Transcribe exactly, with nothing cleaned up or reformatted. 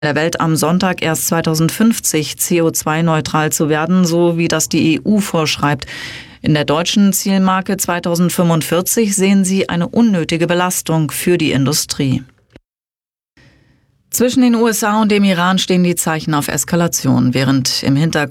der Welt am Sonntag erst zweitausendfünfzig C O zwei neutral zu werden, so wie das die E U vorschreibt. In der deutschen Zielmarke zweitausendfünfundvierzig sehen sie eine unnötige Belastung für die Industrie. Zwischen den U S A und dem Iran stehen die Zeichen auf Eskalation, während im Hintergrund